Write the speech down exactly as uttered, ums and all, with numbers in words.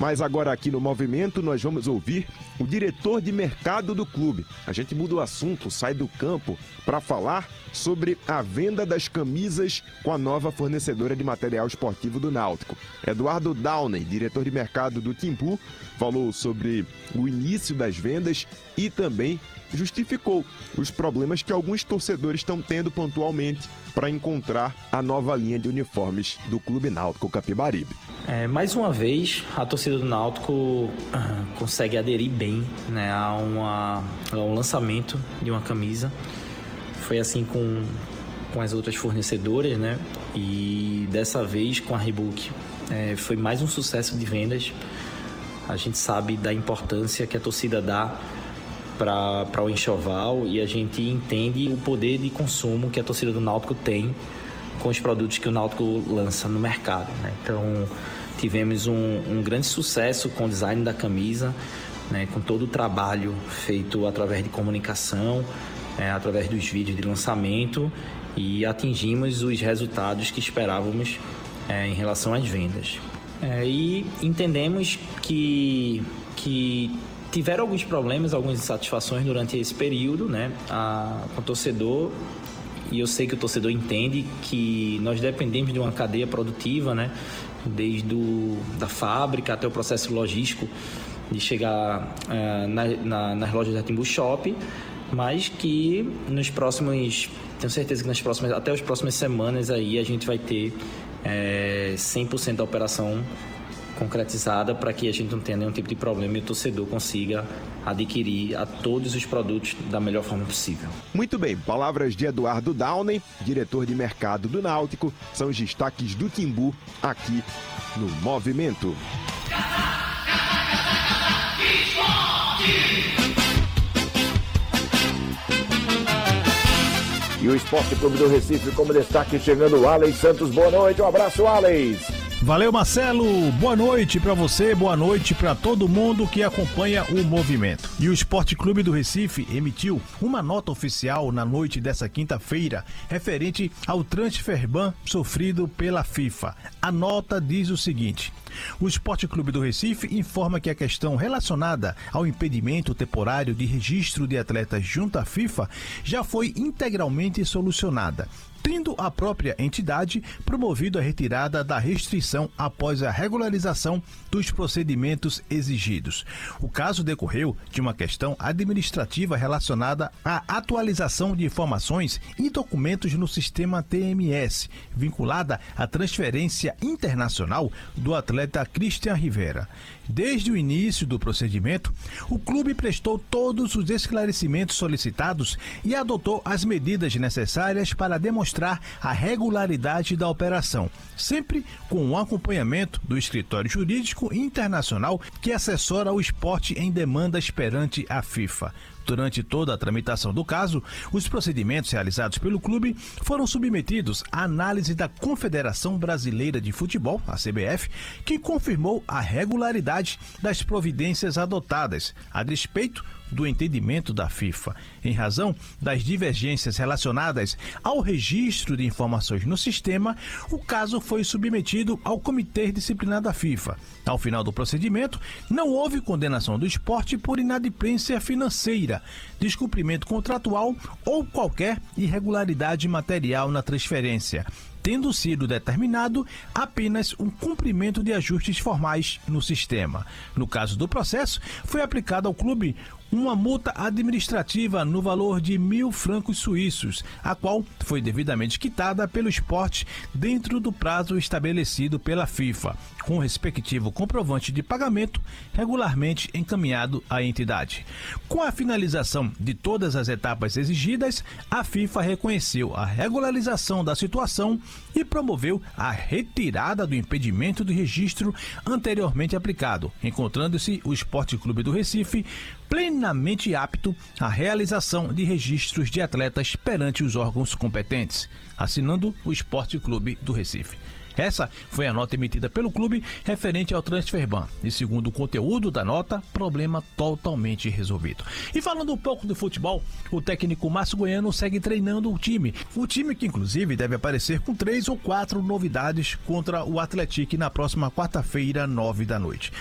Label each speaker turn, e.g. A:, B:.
A: Mas agora aqui no Movimento nós vamos ouvir o diretor de mercado do clube. A gente muda o assunto, sai do campo para falar sobre a venda das camisas com a nova fornecedora de material esportivo do Náutico. Eduardo Downey, diretor de mercado do Timbu, falou sobre o início das vendas e também justificou os problemas que alguns torcedores estão tendo pontualmente para encontrar a nova linha de uniformes do Clube Náutico Capibaribe.
B: É, mais uma vez, a torcida do Náutico uh, consegue aderir bem, né, a, uma, a um lançamento de uma camisa. Foi assim com, com as outras fornecedoras, né? E dessa vez com a Reebok é, foi mais um sucesso de vendas. A gente sabe da importância que a torcida dá para o enxoval e a gente entende o poder de consumo que a torcida do Náutico tem com os produtos que o Náutico lança no mercado, né? Então tivemos um, um grande sucesso com o design da camisa, né? Com todo o trabalho feito através de comunicação, é, através dos vídeos de lançamento, e atingimos os resultados que esperávamos é, em relação às vendas. É, e entendemos que, que tiveram alguns problemas, algumas insatisfações durante esse período, né, a, com o torcedor, e eu sei que o torcedor entende que nós dependemos de uma cadeia produtiva, né, desde o, da fábrica até o processo logístico de chegar uh, na, na, nas lojas da Timbu Shop, mas que nos próximos, tenho certeza que nas próximas, até as próximas semanas aí a gente vai ter é, cem por cento da operação concretizada para que a gente não tenha nenhum tipo de problema e o torcedor consiga adquirir a todos os produtos da melhor forma possível.
A: Muito bem, palavras de Eduardo Downey, diretor de mercado do Náutico, são os destaques do Timbu aqui no Movimento.
C: E o Esporte Clube do Recife como destaque, chegando o Alex Santos. Boa noite, um abraço, Alex.
D: Valeu, Marcelo. Boa noite para você, boa noite para todo mundo que acompanha o movimento. E o Esporte Clube do Recife emitiu uma nota oficial na noite dessa quinta-feira referente ao transfer ban sofrido pela FIFA. A nota diz o seguinte: o Esporte Clube do Recife informa que a questão relacionada ao impedimento temporário de registro de atletas junto à FIFA já foi integralmente solucionada, tendo a própria entidade promovido a retirada da restrição após a regularização dos procedimentos exigidos. O caso decorreu de uma questão administrativa relacionada à atualização de informações e documentos no sistema T M S, vinculada à transferência internacional do atleta Christian Rivera. Desde o início do procedimento, o clube prestou todos os esclarecimentos solicitados e adotou as medidas necessárias para demonstrar a regularidade da operação, sempre com o acompanhamento do escritório jurídico internacional que assessora o esporte em demandas perante a FIFA. Durante toda a tramitação do caso, os procedimentos realizados pelo clube foram submetidos à análise da Confederação Brasileira de Futebol, a C B F, que confirmou a regularidade das providências adotadas, a despeito do entendimento da FIFA. Em razão das divergências relacionadas ao registro de informações no sistema, o caso foi submetido ao Comitê Disciplinar da FIFA. Ao final do procedimento, não houve condenação do esporte por inadimplência financeira, descumprimento contratual ou qualquer irregularidade material na transferência, tendo sido determinado apenas um cumprimento de ajustes formais no sistema. No caso do processo, foi aplicado ao clube uma multa administrativa no valor de mil francos suíços, a qual foi devidamente quitada pelo esporte dentro do prazo estabelecido pela FIFA, com o respectivo comprovante de pagamento regularmente encaminhado à entidade. Com a finalização de todas as etapas exigidas, a FIFA reconheceu a regularização da situação e promoveu a retirada do impedimento de registro anteriormente aplicado, encontrando-se o Esporte Clube do Recife plenamente apto à realização de registros de atletas perante os órgãos competentes, assinando o Esporte Clube do Recife. Essa foi a nota emitida pelo clube referente ao transfer ban. E segundo o conteúdo da nota, problema totalmente resolvido. E falando um pouco do futebol, o técnico Márcio Goiano segue treinando o time. O time que inclusive deve aparecer com três ou quatro novidades contra o Atlético na próxima quarta-feira, nove da noite.